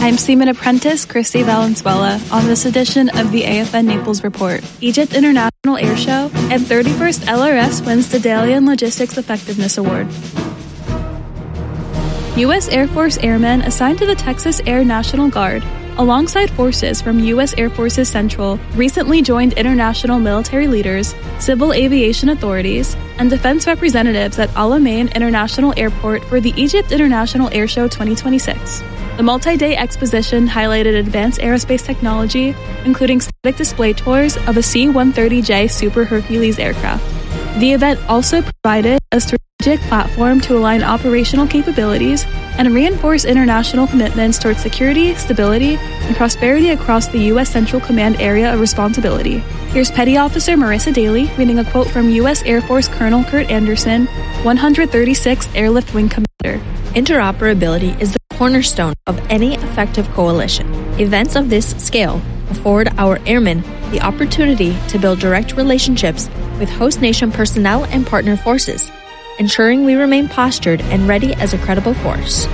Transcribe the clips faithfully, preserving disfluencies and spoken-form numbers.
I'm Seaman Apprentice Christy Valenzuela on this edition of the A F N Naples Report. Egypt International Air Show and thirty-first L R S wins the Dalian Logistics Effectiveness Award. U S Air Force airmen assigned to the Texas Air National Guard, alongside forces from U S Air Forces Central, recently joined international military leaders, civil aviation authorities, and defense representatives at Al Alamein International Airport for the Egypt International Air Show twenty twenty-six. The multi-day exposition highlighted advanced aerospace technology, including static display tours of a C one thirty J Super Hercules aircraft. The event also provided a strategic platform to align operational capabilities and reinforce international commitments towards security, stability, and prosperity across the U S Central Command area of responsibility. Here's Petty Officer Marissa Daly reading a quote from U S Air Force Colonel Kurt Anderson, one hundred thirty-sixth Airlift Wing Commander. Interoperability is the cornerstone of any effective coalition. Events of this scale afford our airmen the opportunity to build direct relationships with host nation personnel and partner forces, ensuring we remain postured and ready as a credible force.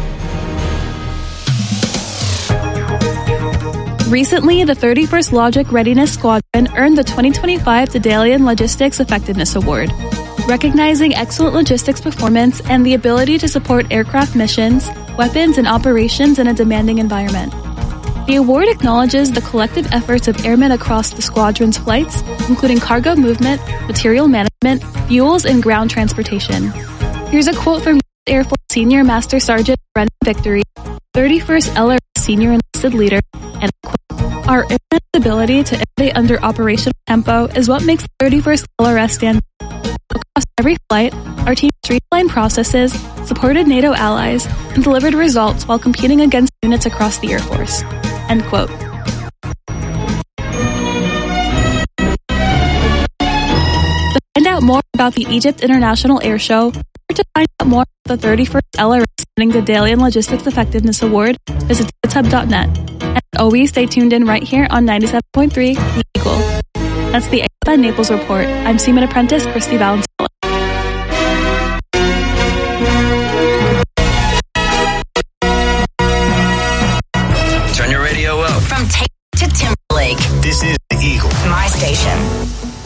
Recently, the thirty-first Logic Readiness Squadron earned the twenty twenty-five Dalian Logistics Effectiveness Award, recognizing excellent logistics performance and the ability to support aircraft missions, weapons, and operations in a demanding environment. The award acknowledges the collective efforts of airmen across the squadron's flights, including cargo movement, material management, fuels, and ground transportation. Here's a quote from Air Force Senior Master Sergeant Brendan Victory, thirty-first L R S Senior Enlisted Leader, and quote, "Our airmen's ability to innovate under operational tempo is what makes the thirty-first L R S stand out. Across every flight, our team streamlined processes, supported NATO allies, and delivered results while competing against units across the Air Force." End quote. To find out more about the Egypt International Air Show, or to find out more about the thirty-first L R S winning the Dalian Logistics Effectiveness Award, visit tub dot net. And as always, stay tuned in right here on ninety-seven point three The Eagle. That's the A F N Naples Report. I'm Seaman Apprentice Christy Valenzuela.